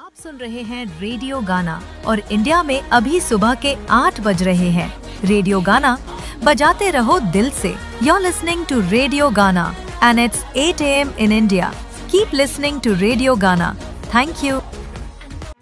आप सुन रहे हैं रेडियो गाना और इंडिया में अभी सुबह के 8 बज रहे हैं। रेडियो गाना बजाते रहो दिल से। You're listening to Radio Gana and it's 8 a.m. in India. Keep listening to Radio Gana. Thank you.